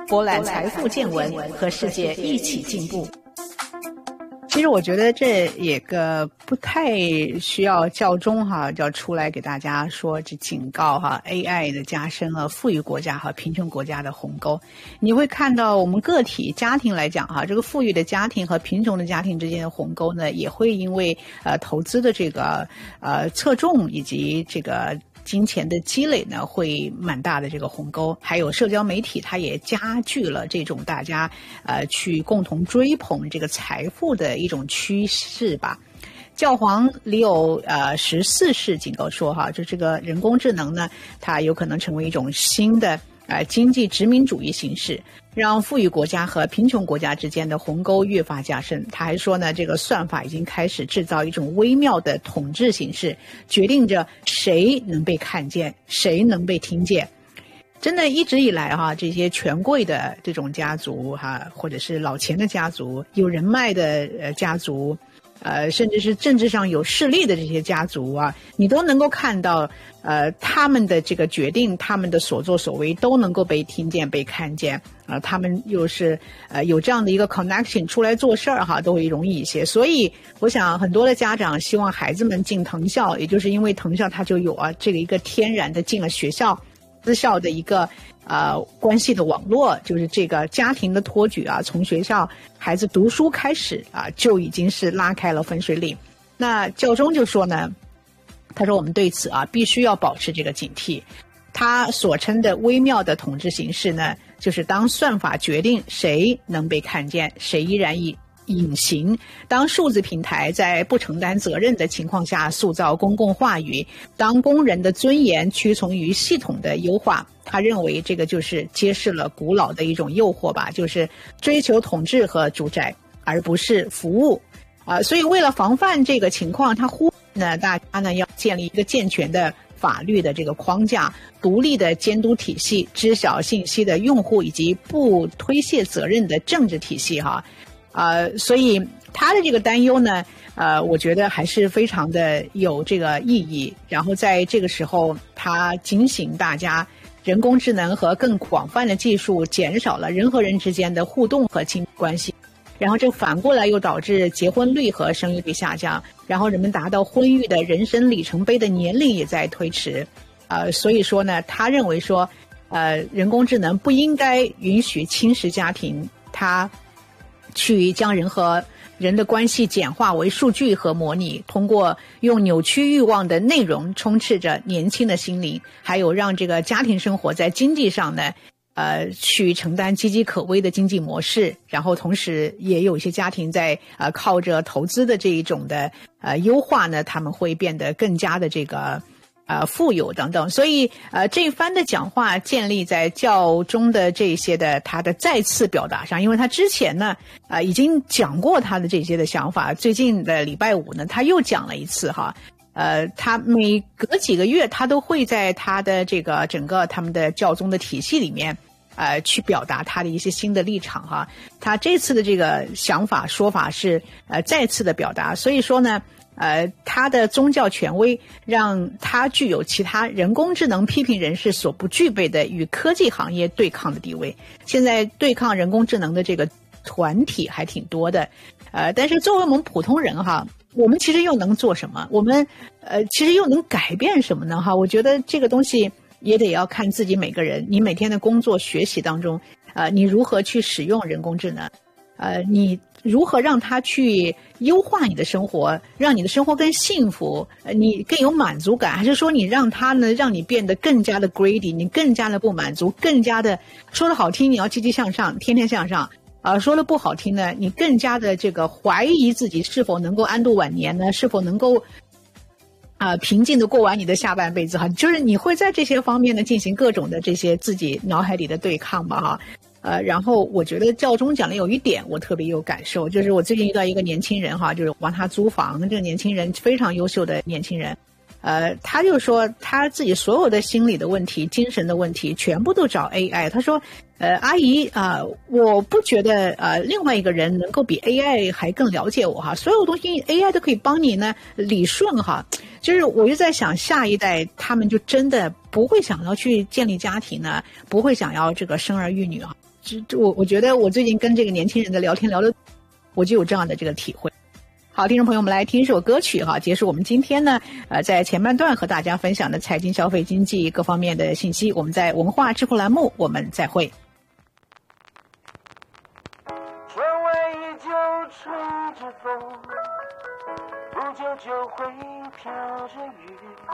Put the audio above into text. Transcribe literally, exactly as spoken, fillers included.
博览财富见闻，和世界一起进步。 其实我觉得这也个不太需要教宗哈要出来给大家说这警告哈 A I 的加深了富裕国家和贫穷国家的鸿沟。你会看到我们个体家庭来讲哈，这个富裕的家庭和贫穷的家庭之间的鸿沟呢，也会因为呃投资的这个呃侧重以及这个金钱的积累呢，会蛮大的这个鸿沟。还有社交媒体，它也加剧了这种大家呃去共同追捧这个财富的一种趋势吧。教皇里有呃十四世警告说哈，就这个人工智能呢，它有可能成为一种新的呃经济殖民主义形式，让富裕国家和贫穷国家之间的鸿沟越发加深。他还说呢，这个算法已经开始制造一种微妙的统治形式，决定着谁能被看见，谁能被听见。真的一直以来哈，这些权贵的这种家族哈，或者是老钱的家族，有人脉的呃家族，呃，甚至是政治上有势力的这些家族啊，你都能够看到，呃，他们的这个决定，他们的所作所为都能够被听见、被看见啊、呃。他们又是呃有这样的一个 connection 出来做事儿哈，都会容易一些。所以，我想很多的家长希望孩子们进藤校，也就是因为藤校它就有啊这个一个天然的进了学校、私校的一个呃关系的网络，就是这个家庭的托举啊，从学校孩子读书开始啊，就已经是拉开了分水岭。那教宗就说呢，他说我们对此啊必须要保持这个警惕。他所称的微妙的统治形式呢，就是当算法决定谁能被看见，谁依然以隐形，当数字平台在不承担责任的情况下塑造公共话语，当工人的尊严屈从于系统的优化，他认为这个就是揭示了古老的一种诱惑吧，就是追求统治和主宰，而不是服务啊、呃。所以为了防范这个情况，他呼吁呢大家呢要建立一个健全的法律的这个框架，独立的监督体系，知晓信息的用户以及不推卸责任的政治体系哈。呃，所以他的这个担忧呢，呃，我觉得还是非常的有这个意义。然后在这个时候，他警醒大家，人工智能和更广泛的技术减少了人和人之间的互动和亲密关系，然后这反过来又导致结婚率和生育率下降，然后人们达到婚育的人生里程碑的年龄也在推迟。呃，所以说呢，他认为说，呃，人工智能不应该允许侵蚀家庭，他去将人和人的关系简化为数据和模拟，通过用扭曲欲望的内容充斥着年轻的心灵，还有让这个家庭生活在经济上呢呃，去承担岌岌可危的经济模式，然后同时也有一些家庭在呃靠着投资的这一种的呃优化呢，他们会变得更加的这个呃富有等等。所以呃这一番的讲话建立在教宗的这些的他的再次表达上，因为他之前呢呃已经讲过他的这些的想法，最近的礼拜五呢他又讲了一次哈。呃，他每隔几个月，他都会在他的这个整个他们的教宗的体系里面，呃，去表达他的一些新的立场哈。他这次的这个想法说法是呃再次的表达，所以说呢，呃，他的宗教权威让他具有其他人工智能批评人士所不具备的与科技行业对抗的地位。现在对抗人工智能的这个团体还挺多的，呃，但是作为我们普通人哈。我们其实又能做什么？我们呃，其实又能改变什么呢？哈，我觉得这个东西也得要看自己每个人，你每天的工作学习当中，呃，你如何去使用人工智能，呃，你如何让它去优化你的生活，让你的生活更幸福，呃，你更有满足感，还是说你让它呢，让你变得更加的 greedy， 你更加的不满足，更加的说的好听，你要积极向上，天天向上。呃，说的不好听呢，你更加的这个怀疑自己是否能够安度晚年呢？是否能够啊、呃、平静的过完你的下半辈子哈？就是你会在这些方面呢进行各种的这些自己脑海里的对抗吧哈。呃，然后我觉得教宗讲的有一点我特别有感受，就是我最近遇到一个年轻人哈，就是帮他租房，这个年轻人非常优秀的年轻人。呃，他就说他自己所有的心理的问题、精神的问题，全部都找 A I。他说，呃，阿姨啊、呃，我不觉得呃另外一个人能够比 A I 还更了解我哈，所有东西 A I 都可以帮你呢理顺哈。就是我就在想，下一代他们就真的不会想要去建立家庭呢，不会想要这个生儿育女哈。 这这我我觉得我最近跟这个年轻人的聊天聊的，我就有这样的这个体会。好，听众朋友，我们来听一首歌曲哈，结束我们今天呢，呃，在前半段和大家分享的财经、消费、经济各方面的信息。我们在文化智库栏目，我们再会。 窗外依旧吹着风，不久就会飘着雨。